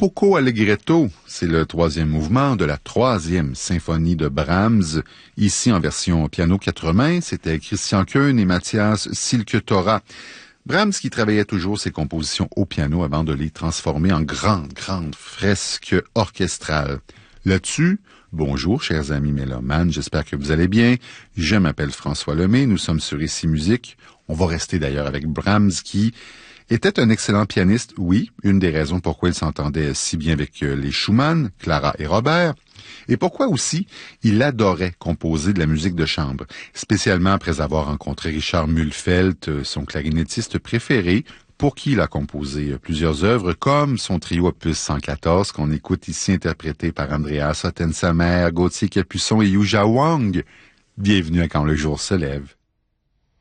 poco allegretto, c'est le troisième mouvement de la troisième symphonie de Brahms, ici en version piano quatre mains. C'était Christian Koen et Mathias Silketora. Brahms qui travaillait toujours ses compositions au piano avant de les transformer en grandes fresques orchestrales. Là-dessus, bonjour chers amis mélomanes, j'espère que vous allez bien. Je m'appelle François Lemay, nous sommes sur Ici Musique. On va rester d'ailleurs avec Brahms qui était un excellent pianiste, oui, une des raisons pourquoi il s'entendait si bien avec les Schumann, Clara et Robert, et pourquoi aussi il adorait composer de la musique de chambre, spécialement après avoir rencontré Richard Mühlfeld, son clarinettiste préféré, pour qui il a composé plusieurs œuvres, comme son trio opus 114, qu'on écoute ici interprété par Andreas Ottensamer, Gauthier Capuçon et Yuja Wang. Bienvenue à Quand le jour se lève.